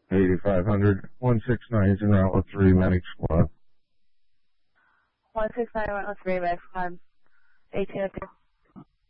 8500, 169 in route with 3 medic squad. 169 route with 3 medic squad. 1802.